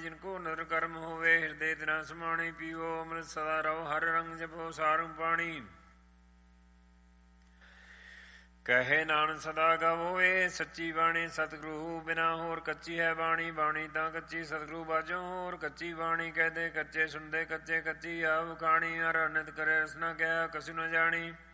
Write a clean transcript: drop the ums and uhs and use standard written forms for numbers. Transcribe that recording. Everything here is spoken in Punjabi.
ਜਿਨ ਕੋ ਨਦਰ ਕਰਮ ਹੋਵੇ, ਹਿਰਦੇ ਤਿਨਾ ਸਮਾਣੀ। ਪੀਓ ਅੰਮ੍ਰਿਤ ਸਦਾ ਰਹੋ, ਹਰ ਰੰਗ ਜਪੋ ਸਾਰੰਗ ਪਾਣੀ। ਕਹੇ ਨਾਨਕ ਸਦਾ ਗਵੋਏ, ਸੱਚੀ ਬਾਣੀ ਸਤਿਗੁਰੂ ਬਿਨਾ ਹੋਰ ਕੱਚੀ ਹੈ ਬਾਣੀ। ਬਾਣੀ ਤਾਂ ਕੱਚੀ ਸਤਿਗੁਰੂ ਬਾਝੋਂ ਹੋਰ ਕੱਚੀ ਬਾਣੀ। ਕਹਦੇ ਕੱਚੇ ਸੁਣਦੇ ਕੱਚੇ, ਕੱਚੀ ਆਪ ਖਾਣੀ। ਹਰ ਨਿਤ ਕਰੇ ਰਸਨਾ ਕਿਹਾ ਕਛੁ ਨ ਜਾਣੀ।